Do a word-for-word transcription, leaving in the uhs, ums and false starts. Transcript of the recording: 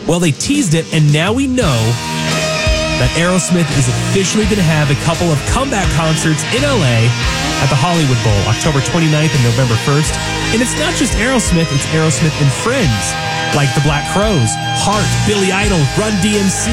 Well, they teased it, and now we know that Aerosmith is officially going to have a couple of comeback concerts in L A at the Hollywood Bowl, October twenty-ninth and November first. And it's not just Aerosmith, it's Aerosmith and friends, like the Black Crowes, Heart, Billy Idol, Run D M C,